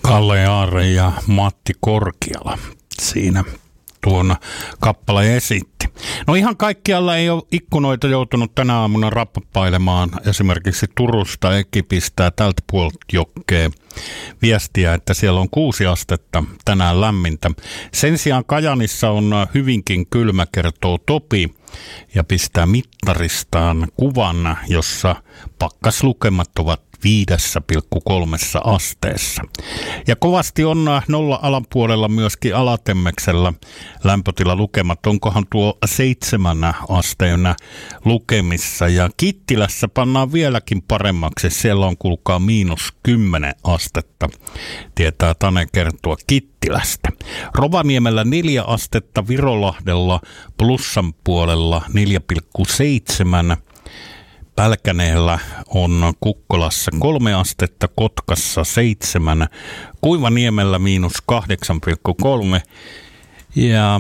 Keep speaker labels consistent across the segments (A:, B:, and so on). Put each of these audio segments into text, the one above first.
A: Kalle Aare ja Matti Korkiala siinä tuon kappaleen esitti. No ihan kaikkialla ei ole ikkunoita joutunut tänä aamuna rappailemaan. Esimerkiksi Turusta Ekipistä ja tältä puolta Jokkeen viestiä, että siellä on 6 astetta tänään lämmintä. Sen sijaan Kajanissa on hyvinkin kylmä, kertoo Topi, ja pistää mittaristaan kuvan, jossa pakkaslukemat ovat 5,3 asteessa. Ja kovasti on 0 alapuolella myöskin Alatemmeksellä lämpötilalukemat. Onkohan tuo 7 asteen lukemissa. Ja Kittilässä pannaan vieläkin paremmaksi. Siellä on kuulkaa -10 astetta. Tietää Tane kertoa Kittilästä. Rovaniemellä 4 astetta, Virolahdella plussan puolella 4,7. Pälkäneellä on Kukkolassa 3 astetta, Kotkassa 7, Kuivaniemellä -8,3 ja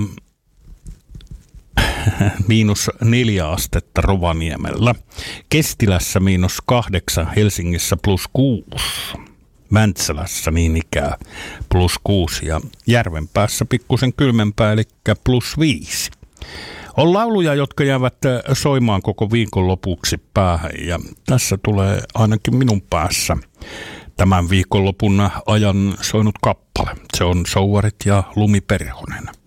A: -4 astetta Rovaniemellä. Kestilässä -8, Helsingissä +6, Mäntsälässä niin ikään +6 ja Järvenpäässä pikkusen kylmempää eli +5. On lauluja, jotka jäävät soimaan koko viikon lopuksi päähän ja tässä tulee ainakin minun päässä tämän viikonlopun ajan soinut kappale. Se on Souvarit ja Lumi Perhonen.